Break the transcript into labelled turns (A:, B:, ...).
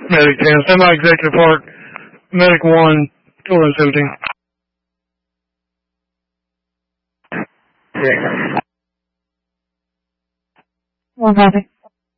A: Medic 10. Stand by Executive Park. Medic 1, 217.
B: One copy.